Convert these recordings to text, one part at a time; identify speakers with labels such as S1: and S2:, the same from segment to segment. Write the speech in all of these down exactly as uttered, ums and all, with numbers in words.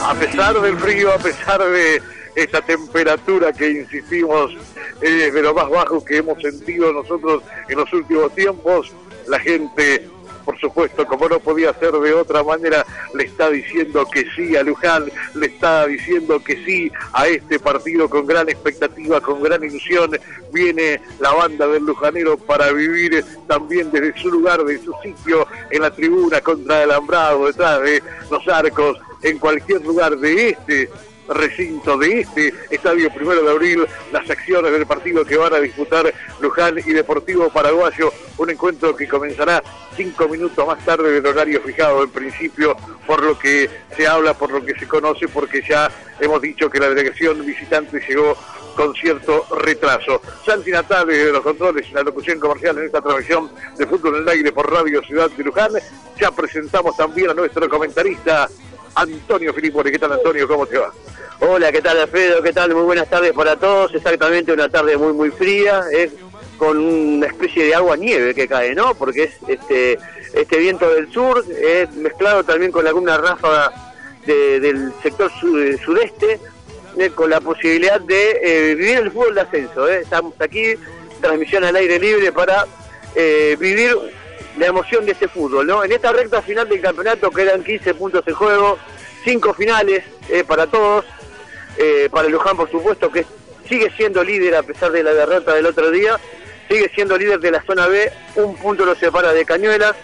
S1: A pesar del frío, a pesar de esta temperatura que insistimos es de lo más bajo que hemos sentido nosotros en los últimos tiempos, la gente, por supuesto, como no podía ser de otra manera, le está diciendo que sí a Luján, le está diciendo que sí a este partido con gran expectativa, con gran ilusión. Viene la banda del lujanero para vivir también desde su lugar, de su sitio, en la tribuna contra el alambrado, detrás de los arcos, en cualquier lugar de este recinto, de este estadio Primero de Abril, las acciones del partido que van a disputar Luján y Deportivo Paraguayo, un encuentro que comenzará cinco minutos más tarde del horario fijado en principio, por lo que se habla, por lo que se conoce, porque ya hemos dicho que la delegación visitante llegó con cierto retraso. Santi Natale de los controles y la locución comercial en esta transmisión de Fútbol en el Aire por Radio Ciudad de Luján. Ya presentamos también a nuestro comentarista Antonio Filipone. ¿Qué tal, Antonio? ¿Cómo te va?
S2: Hola, ¿qué tal, Alfredo? ¿Qué tal? Muy buenas tardes para todos. Exactamente una tarde muy muy fría, eh, con una especie de agua-nieve que cae, ¿no? Porque es este este viento del sur, eh, mezclado también con alguna ráfaga de, del sector sud, sudeste, eh, con la posibilidad de eh, vivir el fútbol de ascenso. Eh. Estamos aquí, transmisión al aire libre para eh, vivir la emoción de este fútbol, ¿no? En esta recta final del campeonato quedan quince puntos en juego, cinco finales eh, para todos, eh, para el Luján, por supuesto, que sigue siendo líder a pesar de la derrota del otro día, sigue siendo líder de la zona B, un punto lo separa de Cañuelas,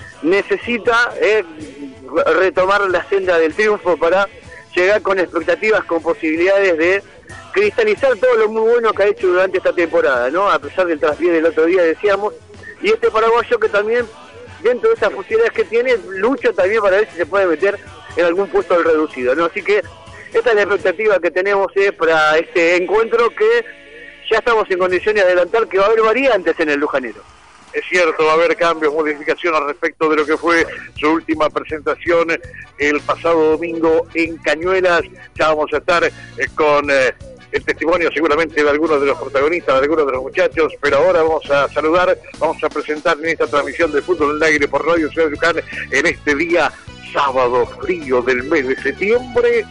S2: necesita eh, retomar la senda del triunfo para llegar con expectativas, con posibilidades de cristalizar todo lo muy bueno que ha hecho durante esta temporada, ¿no? A pesar del traspié del otro día, decíamos, y este paraguayo que también, dentro de esas posibilidades que tiene, lucha también para ver si se puede meter en algún puesto del reducido, ¿no? Así que esta es la expectativa que tenemos eh, para este encuentro, que ya estamos en condiciones de adelantar que va a haber variantes en el lujanero.
S1: Es cierto, va a haber cambios, modificaciones respecto de lo que fue su última presentación el pasado domingo en Cañuelas. Ya vamos a estar eh, con eh, el testimonio seguramente de algunos de los protagonistas, de algunos de los muchachos, pero ahora vamos a saludar, vamos a presentar en esta transmisión de Fútbol en el Aire por Radio Ciudad de Luján, en este día sábado frío del mes de septiembre,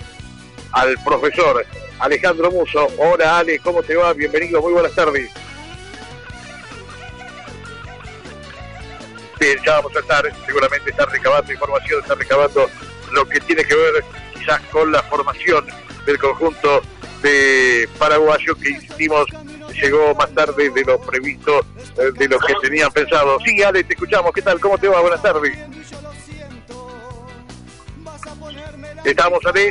S1: al profesor Alejandro Musso. Hola, Ale, ¿cómo te va? Bienvenido, muy buenas tardes. Bien, ya vamos a estar, seguramente estar recabando información, estar recabando lo que tiene que ver quizás con la formación del conjunto de paraguayo, que insistimos llegó más tarde de lo previsto, eh, de lo que tenían pensado. Sí, Ale, te escuchamos. ¿Qué tal? ¿Cómo te va? Buenas tardes. ¿Estamos, Ale?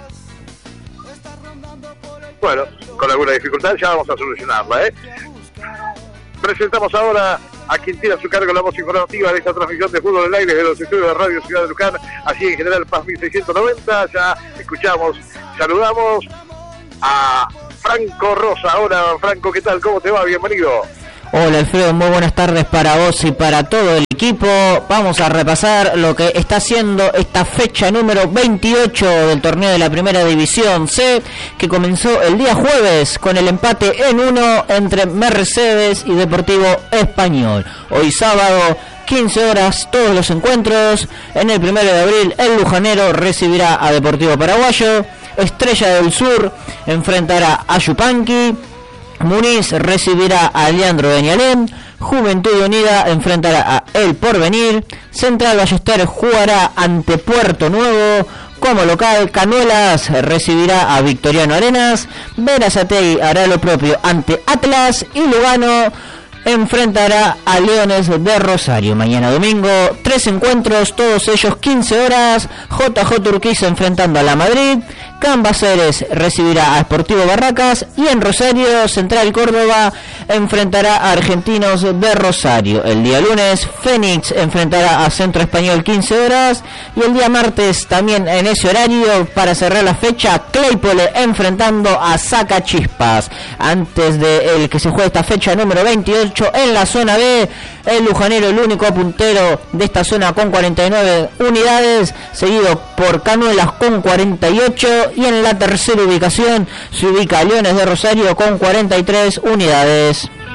S1: Bueno, con alguna dificultad ya vamos a solucionarla, ¿eh? Presentamos ahora a quien tiene a su cargo la voz informativa de esta transmisión de Fútbol en el Aire de los estudios de Radio Ciudad de Luján, así en General Paz mil seiscientos noventa. Ya escuchamos, saludamos a Franco Rosa. Hola, Franco, ¿qué tal? ¿Cómo te va? Bienvenido.
S3: Hola, Alfredo, muy buenas tardes para vos y para todo el equipo. Vamos a repasar lo que está haciendo esta fecha número veintiocho del torneo de la Primera División C, que comenzó el día jueves con el empate en uno entre Mercedes y Deportivo Español. Hoy sábado, quince horas, todos los encuentros. En el Primero de Abril, el lujanero recibirá a Deportivo Paraguayo. Estrella del Sur enfrentará a Yupanqui. Muniz recibirá a Leandro Beñalén. Juventud Unida enfrentará a El Porvenir. Central Ballester jugará ante Puerto Nuevo. Como local, Cañuelas recibirá a Victoriano Arenas. Berazategui hará lo propio ante Atlas. Y Lugano enfrentará a Leones de Rosario. Mañana domingo, tres encuentros, todos ellos quince horas. J J Urquiza enfrentando a La Madrid. Cambaceres recibirá a Sportivo Barracas. Y en Rosario, Central Córdoba enfrentará a Argentinos de Rosario. El día lunes, Fénix enfrentará a Centro Español quince horas. Y el día martes, también en ese horario, para cerrar la fecha, Claypole enfrentando a Sacachispas. Antes de el que se juegue esta fecha número veintiocho en la zona B, el lujanero, el único puntero de esta zona, con cuarenta y nueve unidades, seguido por Cañuelas con cuarenta y ocho, y en la tercera ubicación se ubica Leones de Rosario con cuarenta y tres unidades.